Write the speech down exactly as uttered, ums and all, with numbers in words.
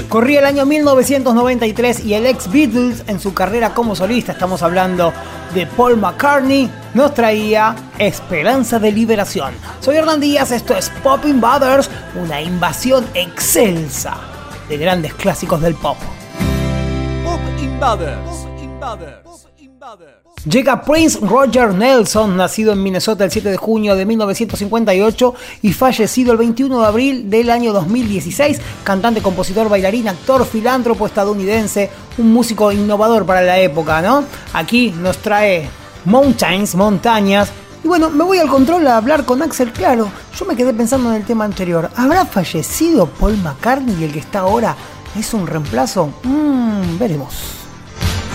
Corría el año mil novecientos noventa y tres y el ex Beatles en su carrera como solista, estamos hablando de Paul McCartney, nos traía Esperanza de Liberación. Soy Hernán Díaz, esto es Pop Invaders, una invasión excelsa de grandes clásicos del pop. Pop Invaders. Pop Invaders. Llega Prince Roger Nelson, nacido en Minnesota el siete de junio de mil novecientos cincuenta y ocho y fallecido el veintiuno de abril del año dos mil dieciséis, cantante, compositor, bailarín, actor, filántropo estadounidense, un músico innovador para la época, ¿no? Aquí nos trae Mountains, montañas. Y bueno, me voy al control a hablar con Axel Claro. Yo me quedé pensando en el tema anterior. ¿Habrá fallecido Paul McCartney y el que está ahora es un reemplazo? Mmm, veremos.